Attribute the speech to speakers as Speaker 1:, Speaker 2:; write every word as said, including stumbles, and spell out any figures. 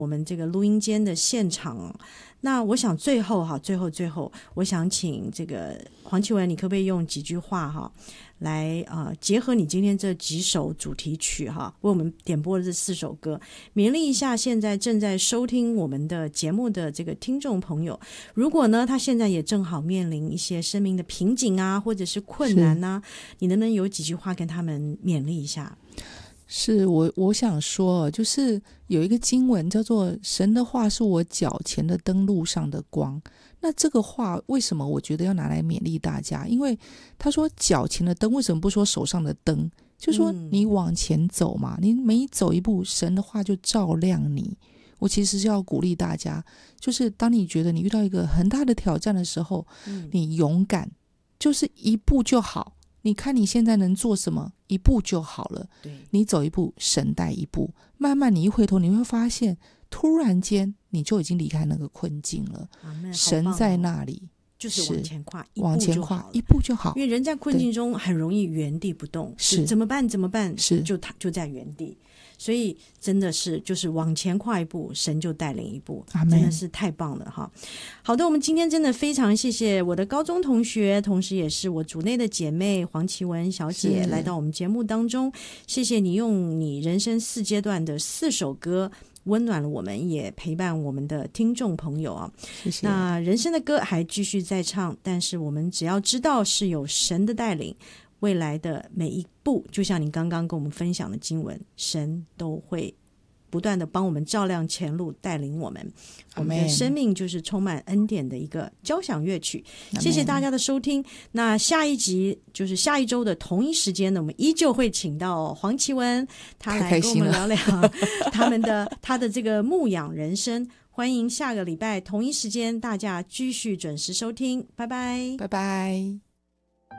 Speaker 1: 我们这个录音间的现场。那我想最后哈，最后最后，我想请这个黄绮雯，你可不可以用几句话哈，来呃结合你今天这几首主题曲哈，为我们点播的这四首歌，勉励一下现在正在收听我们的节目的这个听众朋友。如果呢，他现在也正好面临一些生命的瓶颈啊，或者是困难啊，你能不能有几句话跟他们勉励一下？
Speaker 2: 是我我想说，就是有一个经文叫做神的话是我脚前的灯，路上的光。那这个话为什么我觉得要拿来勉励大家？因为他说脚前的灯，为什么不说手上的灯？就说你往前走嘛，你每走一步神的话就照亮你。我其实是要鼓励大家，就是当你觉得你遇到一个很大的挑战的时候，嗯、你勇敢，就是一步就好。你看你现在能做什么，一步就好了。对，你走一步神带一步，慢慢你一回头你会发现突然间你就已经离开那个困境了。神在那里，
Speaker 1: 就是往前跨，
Speaker 2: 往前跨一步就好。
Speaker 1: 因为人在困境中很容易原地不动，是怎么办怎么办，是就他就在原地。所以真的是就是往前跨一步，神就带领一步，真的是太棒了哈！好的，我们今天真的非常谢谢我的高中同学，同时也是我组内的姐妹黄绮雯小姐来到我们节目当中，谢谢你用你人生四阶段的四首歌温暖了我们，也陪伴我们的听众朋友啊！谢谢。那人生的歌还继续在唱，但是我们只要知道是有神的带领，未来的每一步，就像你刚刚跟我们分享的经文，神都会不断的帮我们照亮前路，带领我们。我们的生命就是充满恩典的一个交响乐曲。谢谢大家的收听。那下一集就是下一周的同一时间呢，我们依旧会请到黄绮雯，她来跟我们聊聊他们的他的这个牧养人生。欢迎下个礼拜同一时间大家继续准时收听，拜拜，
Speaker 2: 拜拜。